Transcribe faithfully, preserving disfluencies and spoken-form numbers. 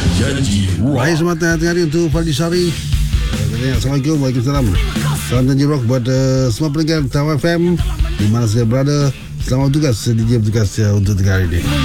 Janji Rock. Baik, selamat hari untuk Fadli Sari. Assalamualaikum, Waalaikumsalam. Salam Janji Rock buat uh, semua pendengar Tawar F M di mana saja berada. Selamat bertugas D J bertugas uh, untuk tiga hari ini.